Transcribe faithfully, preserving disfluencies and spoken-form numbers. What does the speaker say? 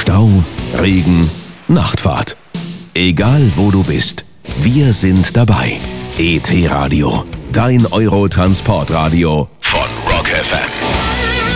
Stau, Regen, Nachtfahrt. Egal wo du bist, wir sind dabei. E T Radio, dein Euro-Transportradio